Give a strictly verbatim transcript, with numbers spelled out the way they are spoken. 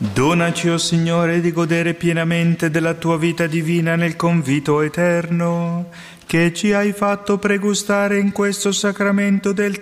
Donaci, o Signore, di godere pienamente della tua vita divina nel convito eterno, che ci hai fatto pregustare in questo sacramento del